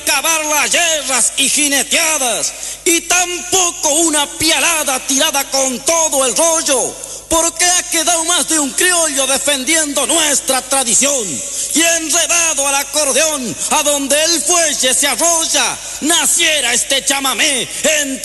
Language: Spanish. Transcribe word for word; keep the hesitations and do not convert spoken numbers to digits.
acabar las guerras y jineteadas, y tampoco una pialada tirada con todo el rollo, porque ha quedado más de un criollo defendiendo nuestra tradición, y enredado al acordeón, a donde el fuelle se arrolla, naciera este chamamé entre